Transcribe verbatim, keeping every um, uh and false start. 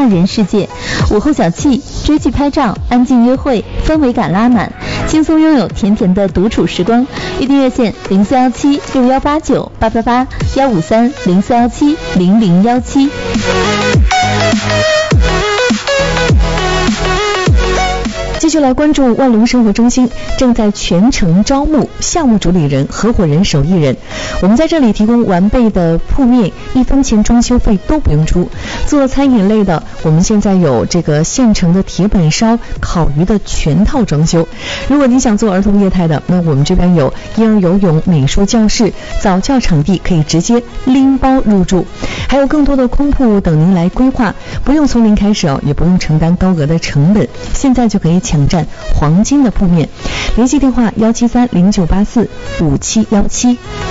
二人世界，午后小憩，追剧拍照，安静约会，氛围感拉满，轻松拥有甜甜的独处时光。预订热线零四幺七六幺八九八八八幺五三零四幺七零零幺七。 继续来关注万隆生活中心正在全程招募项目主理人、合伙人、手艺人。我们在这里提供完备的铺面，一分钱装修费都不用出。做餐饮类的，我们现在有这个现成的铁板烧、烤鱼的全套装修。如果你想做儿童业态的，那我们这边有婴儿游泳、美术教室、早教场地，可以直接拎包入住，还有更多的空铺等您来规划，不用从零开始哦，也不用承担高额的成本，现在就可以抢占黄金的铺面。联系电话幺七三零九八四五七幺七。